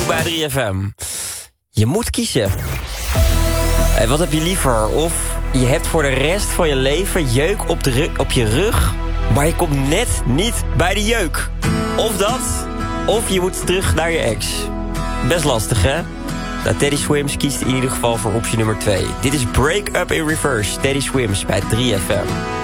bij 3FM. Je moet kiezen. Wat heb je liever? Of je hebt voor de rest van je leven jeuk op je rug, maar je komt net niet bij de jeuk. Of dat, of je moet terug naar je ex. Best lastig, hè? Nou, Teddy Swims kiest in ieder geval voor optie nummer 2. Dit is Break Up in Reverse, Teddy Swims bij 3FM.